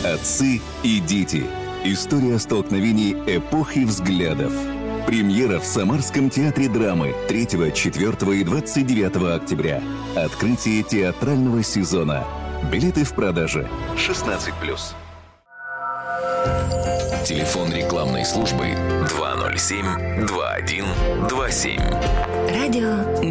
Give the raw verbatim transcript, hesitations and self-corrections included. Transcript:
Отцы и дети. История столкновений эпох и взглядов. Премьера в Самарском театре драмы третьего, четвёртого и двадцать девятого октября. Открытие театрального сезона. Билеты в продаже. шестнадцать плюс. Телефон рекламной службы два ноль семь два один два семь. Радио